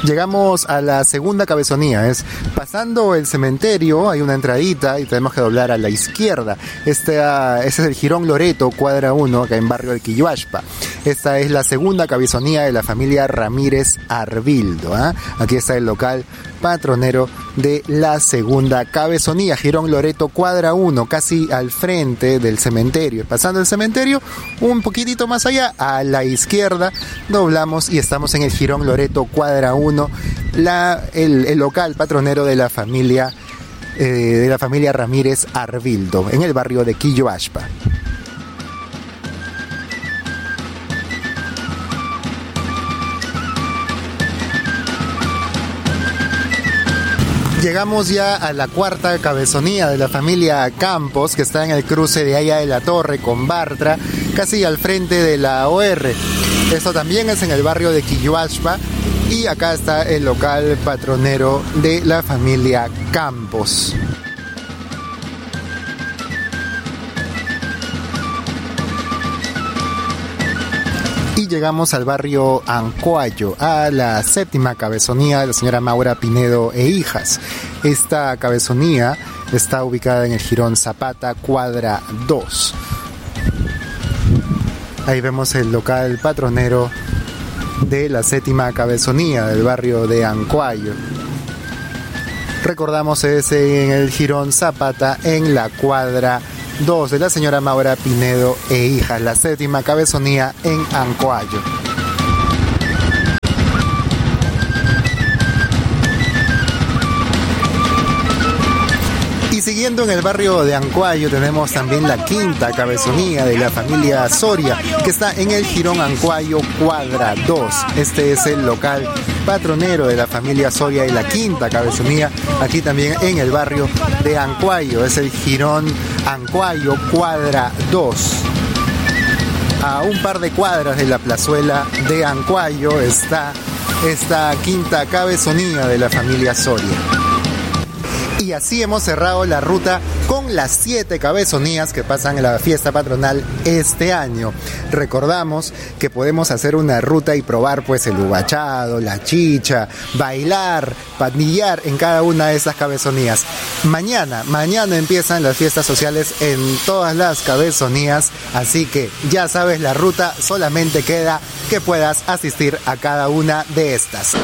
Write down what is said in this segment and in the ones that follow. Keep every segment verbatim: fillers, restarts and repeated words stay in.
Llegamos a la segunda cabezonía, es pasando el cementerio, hay una entradita y tenemos que doblar a la izquierda. Este, uh, ese es el Jirón Loreto, cuadra uno, acá en barrio del Quilluashpa. Esta es la segunda cabezonía de la familia Ramírez Arvildo, ¿eh? Aquí está el local patronero de la segunda cabezonía, Jirón Loreto, cuadra uno, casi al frente del cementerio. Pasando el cementerio, un poquitito más allá, a la izquierda, doblamos y estamos en el Jirón Loreto, cuadra uno, la, el, el local patronero de la familia eh, de la familia Ramírez Arvildo, en el barrio de Quilluashpa. Llegamos ya a la cuarta cabezonía de la familia Campos, que está en el cruce de Haya de la Torre con Bartra, casi al frente de la O R. Esto también es en el barrio de Quilluashpa y acá está el local patronero de la familia Campos. Y llegamos al barrio Ancuayo, a la séptima cabezonía de la señora Maura Pinedo e hijas. Esta cabezonía está ubicada en el Jirón Zapata, cuadra dos. Ahí vemos el local patronero de la séptima cabezonía del barrio de Ancuayo. Recordamos ese en el Jirón Zapata, en la cuadra dos de la señora Maura Pinedo e hijas, la séptima cabezonía en Ancuayo. Y siguiendo en el barrio de Ancuayo tenemos también la quinta cabezonía de la familia Soria, que está en el Jirón Ancuayo, cuadra dos. Este es el local patronero de la familia Soria y la quinta cabezonía, aquí también en el barrio de Ancuayo. Es el Jirón Ancuayo, cuadra dos. A un par de cuadras de la plazuela de Ancuayo está esta quinta cabezonía de la familia Soria. Y así hemos cerrado la ruta con las siete cabezonías que pasan en la fiesta patronal este año. Recordamos que podemos hacer una ruta y probar pues el ubachado, la chicha, bailar, pandillar en cada una de esas cabezonías. Mañana, mañana empiezan las fiestas sociales en todas las cabezonías, así que ya sabes la ruta, solamente queda que puedas asistir a cada una de estas.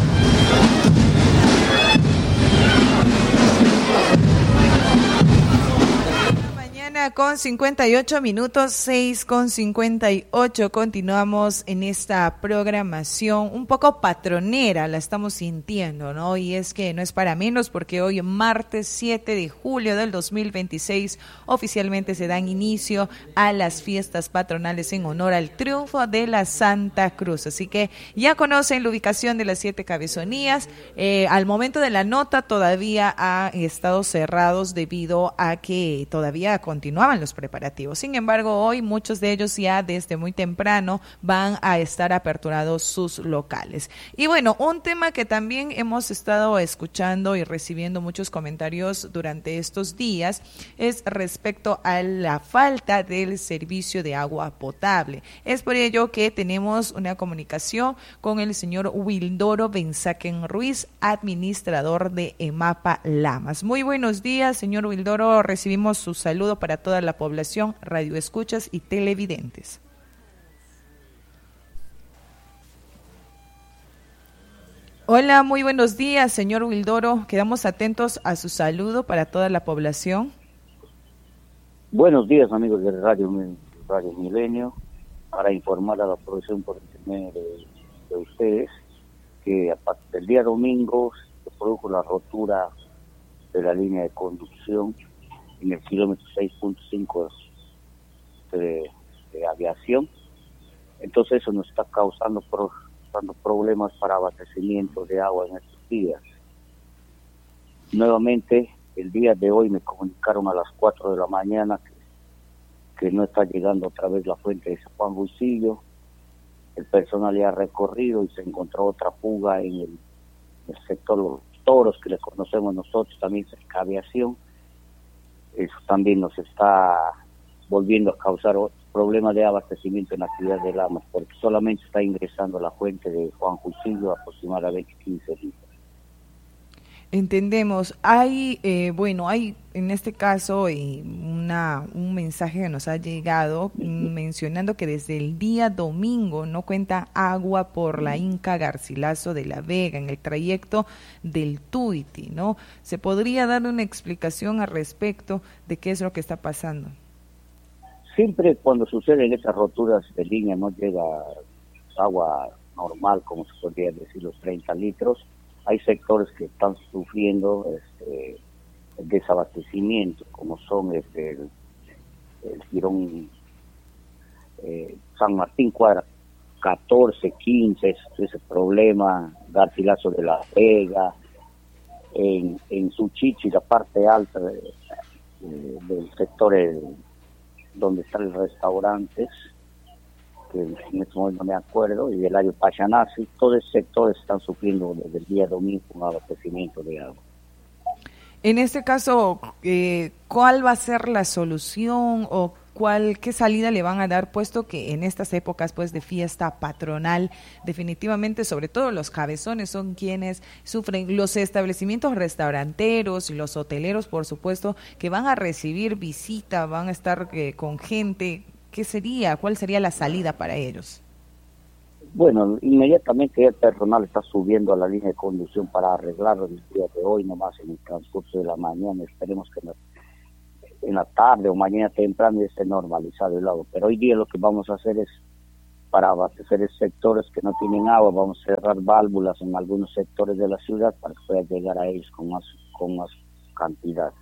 Con cincuenta y ocho minutos, seis con cincuenta y ocho, continuamos en esta programación un poco patronera, la estamos sintiendo, ¿no? Y es que no es para menos porque hoy, martes siete de julio del dos mil veintiséis, oficialmente se dan inicio a las fiestas patronales en honor al triunfo de la Santa Cruz. Así que ya conocen la ubicación de las siete cabezonías. Eh, al momento de la nota todavía han estado cerrados debido a que todavía continúan los preparativos. Sin embargo, hoy muchos de ellos ya desde muy temprano van a estar aperturados sus locales. Y bueno, un tema que también hemos estado escuchando y recibiendo muchos comentarios durante estos días es respecto a la falta del servicio de agua potable. Es por ello que tenemos una comunicación con el señor Wildoro Benzaquen Ruiz, administrador de EMAPA Lamas. Muy buenos días, señor Wildoro. Recibimos su saludo para toda la población, radioescuchas y televidentes. Hola, muy buenos días, señor Wildoro. Quedamos atentos a su saludo para toda la población. Buenos días, amigos de Radio, Radio Milenio, para informar a la población por internet de, de ustedes que a partir del día domingo se produjo la rotura de la línea de conducción en el kilómetro seis punto cinco de, de aviación. Entonces eso nos está causando, pro, causando problemas para abastecimiento de agua en estos días. Nuevamente, el día de hoy me comunicaron a las cuatro de la mañana que, que no está llegando otra vez la fuente de San Juan Bucillo. El personal ya ha recorrido y se encontró otra fuga en el, el sector Los Toros, que le conocemos nosotros, también cerca de aviación. Eso también nos está volviendo a causar problema de abastecimiento en la ciudad de Lamas, porque solamente está ingresando a la fuente de Juan Jusillo aproximadamente quince litros. Entendemos. Hay, eh, bueno, hay en este caso eh, una un mensaje que nos ha llegado mencionando que desde el día domingo no cuenta agua por la Inca Garcilaso de la Vega en el trayecto del Tuiti, ¿no? ¿Se podría dar una explicación al respecto de qué es lo que está pasando? Siempre cuando suceden esas roturas de línea no llega agua normal, como se podría decir, los treinta litros. Hay sectores que están sufriendo este, el desabastecimiento, como son este, el, el Girón eh, San Martín, cuadra catorce, quince, ese problema, Garcilaso de la Vega, en, en Suchichi, la parte alta de, de, del sector el, donde están los restaurantes, que en este momento no me acuerdo, y el área Pachanasi, todos esos sectores están sufriendo desde el día domingo un abastecimiento de agua. En este caso, eh, ¿cuál va a ser la solución o cuál qué salida le van a dar, puesto que en estas épocas pues de fiesta patronal, definitivamente, sobre todo los cabezones son quienes sufren, los establecimientos restauranteros y los hoteleros, por supuesto, que van a recibir visita, van a estar eh, con gente? ¿Qué sería? ¿Cuál sería la salida para ellos? Bueno, inmediatamente el personal está subiendo a la línea de conducción para arreglarlo el día de hoy, nomás en el transcurso de la mañana. Esperemos que en la, en la tarde o mañana temprano esté normalizado el agua. Pero hoy día lo que vamos a hacer es, para abastecer sectores que no tienen agua, vamos a cerrar válvulas en algunos sectores de la ciudad para que pueda llegar a ellos con más, con más cantidad.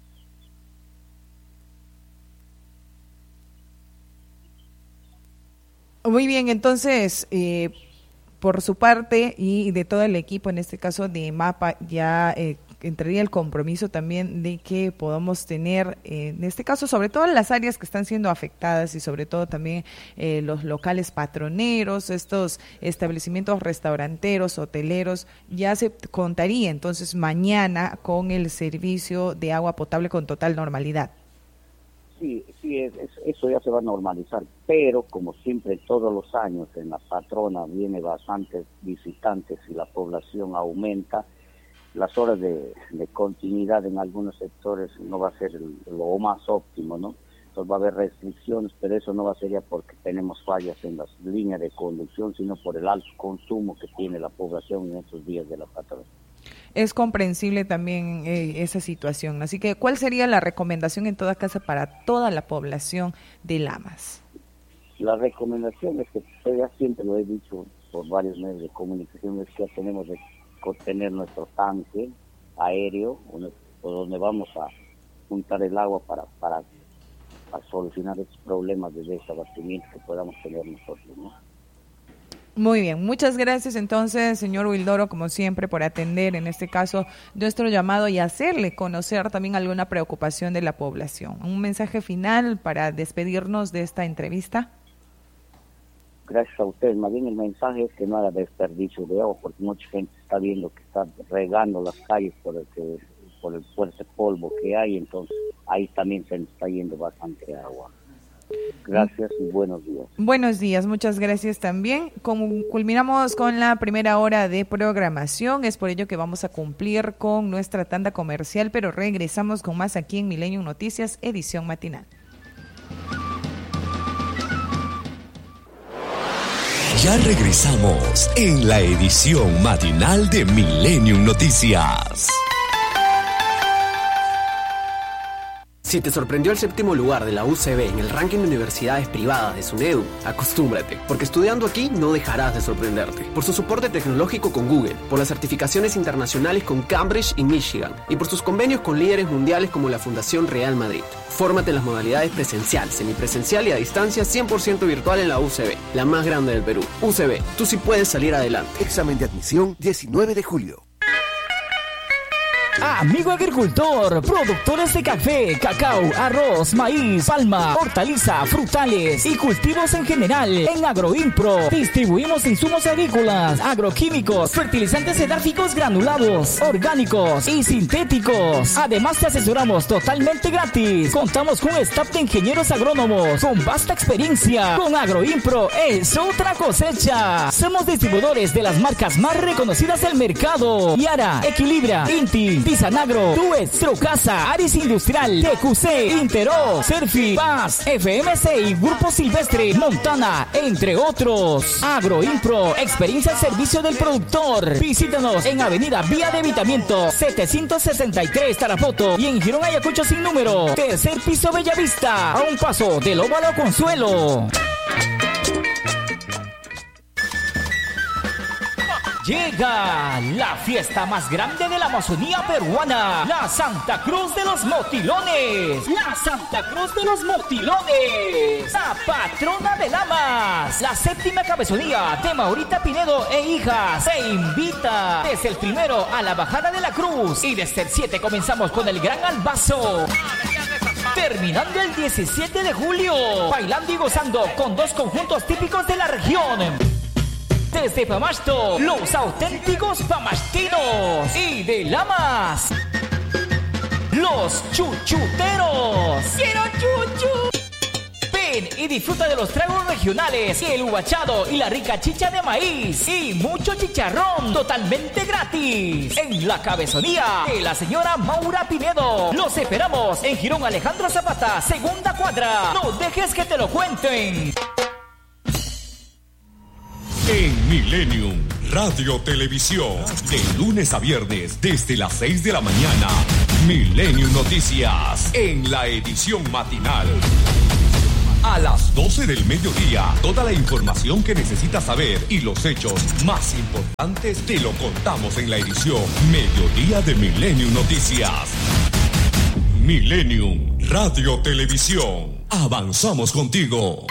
Muy bien, entonces, eh, por su parte y de todo el equipo, en este caso de MAPA, ya eh, entraría el compromiso también de que podamos tener, eh, en este caso, sobre todo en las áreas que están siendo afectadas y sobre todo también eh, los locales patroneros, estos establecimientos restauranteros, hoteleros, ya se contaría entonces mañana con el servicio de agua potable con total normalidad. Sí, sí, es, es, eso ya se va a normalizar, pero como siempre todos los años en la patrona viene bastantes visitantes y la población aumenta, las horas de, de continuidad en algunos sectores no va a ser el, lo más óptimo, ¿no? Entonces va a haber restricciones, pero eso no va a ser ya porque tenemos fallas en las líneas de conducción, sino por el alto consumo que tiene la población en estos días de la patrona. Es comprensible también eh, esa situación. Así que, ¿cuál sería la recomendación en toda casa para toda la población de Lamas? La recomendación es que, yo ya siempre lo he dicho por varios medios de comunicación, es que ya tenemos que tener nuestro tanque aéreo, o donde vamos a juntar el agua para, para, para solucionar estos problemas de desabastecimiento que podamos tener nosotros, ¿no? Muy bien, muchas gracias entonces, señor Wildoro, como siempre, por atender en este caso nuestro llamado y hacerle conocer también alguna preocupación de la población. Un mensaje final para despedirnos de esta entrevista. Gracias a ustedes. Más bien el mensaje es que no haga desperdicio de agua, porque mucha gente está viendo que está regando las calles por el, que, por el fuerte polvo que hay, entonces ahí también se está yendo bastante agua. Gracias y buenos días. Buenos días, muchas gracias también. Como culminamos con la primera hora de programación, es por ello que vamos a cumplir con nuestra tanda comercial, pero regresamos con más aquí en Milenio Noticias, edición matinal. Ya regresamos en la edición matinal de Millennium Noticias. Si te sorprendió el séptimo lugar de la U C B en el ranking de universidades privadas de SUNEDU, acostúmbrate, porque estudiando aquí no dejarás de sorprenderte. Por su soporte tecnológico con Google, por las certificaciones internacionales con Cambridge y Michigan, y por sus convenios con líderes mundiales como la Fundación Real Madrid. Fórmate en las modalidades presencial, semipresencial y a distancia cien por ciento virtual en la U C B, la más grande del Perú. U C B, tú sí puedes salir adelante. Examen de admisión diecinueve de julio. Amigo agricultor, productores de café, cacao, arroz, maíz, palma, hortaliza, frutales y cultivos en general. En Agroimpro distribuimos insumos agrícolas, agroquímicos, fertilizantes edárficos granulados, orgánicos y sintéticos. Además te asesoramos totalmente gratis. Contamos con un staff de ingenieros agrónomos con vasta experiencia. Con Agroimpro es otra cosecha. Somos distribuidores de las marcas más reconocidas del mercado: Yara, Equilibra, Inti, Tisanagro, Tues, Trocasa, Aris Industrial, T Q C, Intero, Serfi, Paz, F M C y Grupo Silvestre, Montana, entre otros. Agroimpro, experiencia al servicio del productor. Visítanos en Avenida Vía de Evitamiento setecientos sesenta y tres Tarapoto y en Girón Ayacucho sin número. Tercer piso Bellavista, a un paso del Óvalo Consuelo. Llega la fiesta más grande de la Amazonía peruana, la Santa Cruz de los Motilones. La Santa Cruz de los Motilones, la patrona de Lamas. La séptima cabezonía de Maurita Pinedo e hijas se invita desde el primero a la bajada de la cruz y desde el siete comenzamos con el gran albazo. Terminando el diecisiete de julio, bailando y gozando con dos conjuntos típicos de la región. Desde Pamasto, los auténticos pamastinos. Y de Lamas, los chuchuteros. ¡Quiero chuchu! Ven y disfruta de los tragos regionales, el uvachado y la rica chicha de maíz. Y mucho chicharrón totalmente gratis. En la cabezonía de la señora Maura Pinedo. Los esperamos en Girón Alejandro Zapata, segunda cuadra. No dejes que te lo cuenten. En Millennium Radio Televisión, de lunes a viernes desde las seis de la mañana, Millennium Noticias en la edición matinal. A las doce del mediodía, toda la información que necesitas saber y los hechos más importantes te lo contamos en la edición Mediodía de Millennium Noticias. Millennium Radio Televisión. Avanzamos contigo.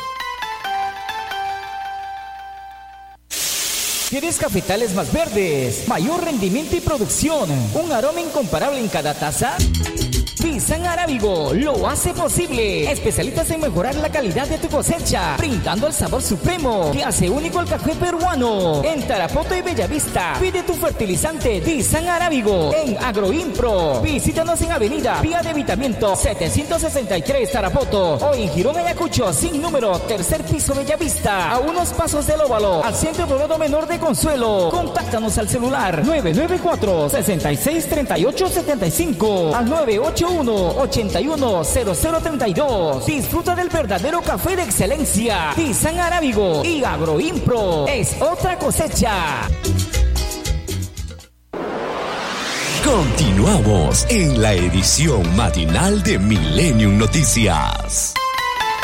¿Quieres cafetales más verdes, mayor rendimiento y producción, un aroma incomparable en cada taza? Pisan Arábigo lo hace posible. Especialistas en mejorar la calidad de tu cosecha, brindando el sabor supremo que hace único el café peruano. En Tarapoto y Bellavista, pide tu fertilizante Pisan Arábigo en Agroimpro. Visítanos en Avenida Vía de Evitamiento setecientos sesenta y tres Tarapoto o en Girón Ayacucho sin número, tercer piso Bellavista, a unos pasos del Óvalo, al Centro Poblado Menor de Consuelo. Contáctanos al celular nueve nueve cuatro, seis seis tres ocho siete cinco al nueve ocho uno, ocho uno cero cero tres dos. Disfruta del verdadero café de excelencia. Pisan Arábigo y Agroimpro es otra cosecha. Continuamos en la edición matinal de Millennium Noticias.